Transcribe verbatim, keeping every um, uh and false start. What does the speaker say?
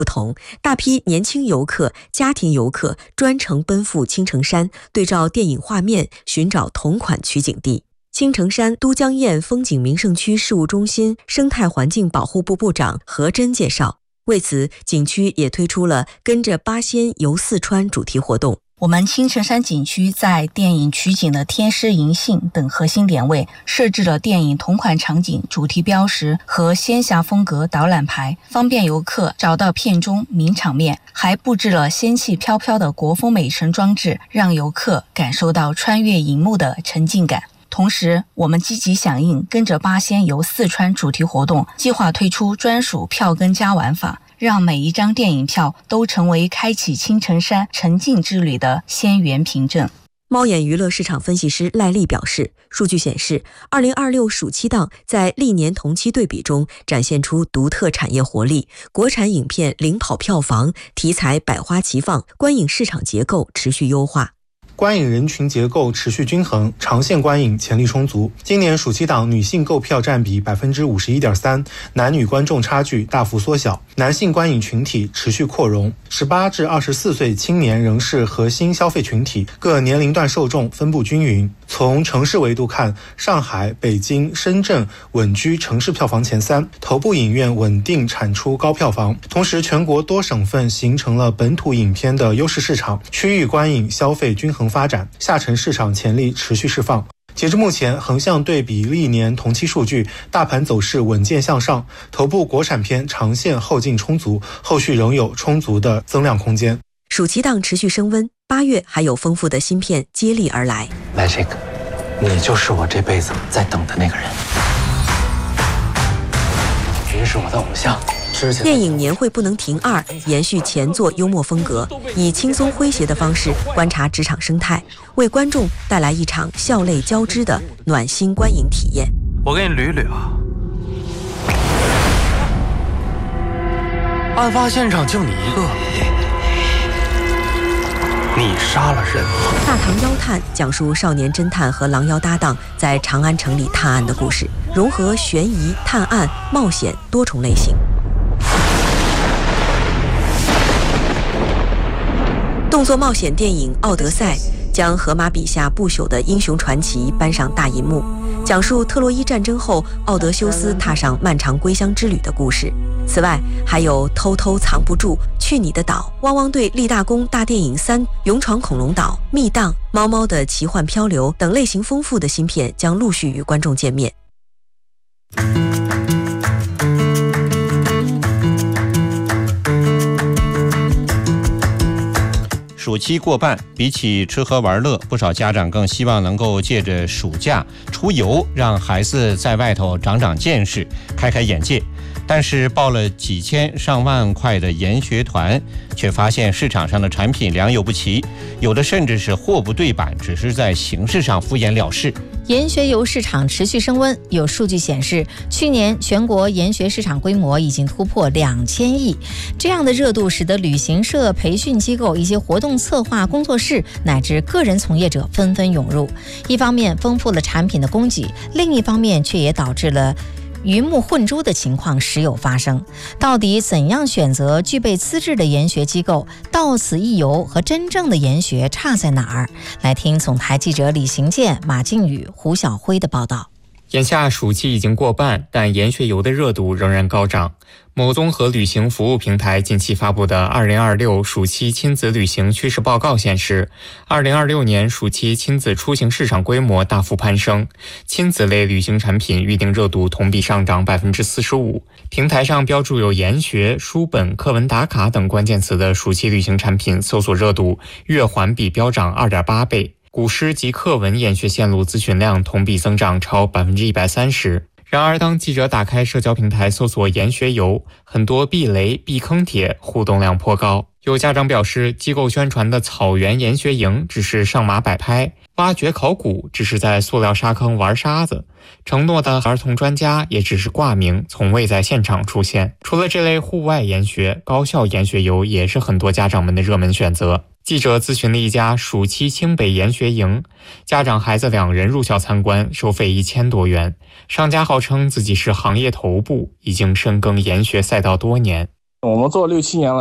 不同，大批年轻游客、家庭游客专程奔赴青城山，对照电影画面寻找同款取景地。青城山都江堰风景名胜区事务中心生态环境保护部部长何真介绍，为此景区也推出了跟着八仙游四川主题活动。 我们青城山景区在电影取景的天师银杏等核心点位设置了电影同款场景主题标识和仙侠风格导览牌，方便游客找到片中名场面，还布置了仙气飘飘的国风美城装置，让游客感受到穿越荧幕的沉浸感。同时，我们积极响应跟着八仙游四川主题活动，计划推出专属票根加玩法，让每一张电影票都成为开启青城山沉浸之旅的仙缘凭证。 猫眼娱乐市场分析师赖丽表示，数据显示二零二六暑期档在历年同期对比中展现出独特产业活力，国产影片领跑票房，题材百花齐放，观影市场结构持续优化。 观影人群结构持续均衡，长线观影潜力充足。今年暑期档女性购票占比 百分之五十一点三， 男女观众差距大幅缩小，男性观影群体持续扩容。十八至二十四岁青年仍是核心消费群体，各年龄段受众分布均匀。从城市维度看，上海、北京、深圳稳居城市票房前三，头部影院稳定产出高票房。同时，全国多省份形成了本土影片的优势市场，区域观影消费均衡发展，下沉市场潜力持续释放。截至目前，横向对比历年同期数据，大盘走势稳健向上，头部国产片长线后劲充足，后续仍有充足的增量空间。 暑期档持续升温，八月还有丰富的新片接力而来。 Magic， 你就是我这辈子在等的那个人，你是我的偶像。 电影年会不能停二延续前作幽默风格，以轻松诙谐的方式观察职场生态，为观众带来一场笑泪交织的暖心观影体验。 我给你捋捋啊，案发现场就你一个，你杀了人吗？ 大唐妖探讲述少年侦探和狼妖搭档在长安城里探案的故事，融合悬疑、探案、冒险多重类型。动作冒险电影《奥德赛》将荷马笔下不朽的英雄传奇搬上大银幕，讲述特洛伊战争后奥德修斯踏上漫长归乡之旅的故事。此外，还有偷偷藏不住、去你的岛、汪汪队立大功大电影三、勇闯恐龙岛、密档、猫猫的奇幻漂流等类型丰富的新片将陆续与观众见面。 暑期过半，比起吃喝玩乐，不少家长更希望能够借着暑假出游，让孩子在外头长长见识，开开眼界。但是报了几千上万块的研学团，却发现市场上的产品良莠不齐，有的甚至是货不对版，只是在形式上敷衍了事。 研学游市场持续升温，有数据显示，去年全国研学市场规模已经突破两千亿。这样的热度使得旅行社、培训机构、一些活动策划工作室乃至个人从业者纷纷涌入。一方面丰富了产品的供给，另一方面却也导致了鱼目混珠的情况时有发生。到底怎样选择具备资质的研学机构？到此一游和真正的研学差在哪儿？来听总台记者李行健、马靖宇、胡晓辉的报道。 眼下暑期已经过半，但研学游的热度仍然高涨。某综合旅行服务平台近期发布的二零二六暑期亲子旅行趋势报告显示，二零二六年暑期亲子出行市场规模大幅攀升，亲子类旅行产品预订热度同比上涨 百分之四十五。 平台上标注有研学、书本、课文打卡等关键词的暑期旅行产品搜索热度月环比飙涨 二点八倍，古诗及课文研学线路咨询量同比增长超 百分之一百三十。然而，当记者打开社交平台搜索研学游，很多避雷避坑帖互动量颇高。有家长表示，机构宣传的草原研学营只是上马摆拍，挖掘考古只是在塑料沙坑玩沙子，承诺的儿童专家也只是挂名，从未在现场出现。除了这类户外研学，高校研学游也是很多家长们的热门选择。记者咨询了一家暑期清北研学营，家长孩子两人入校参观，收费一千多元。商家号称自己是行业头部，已经深耕研学赛道多年。 我们做六七年了。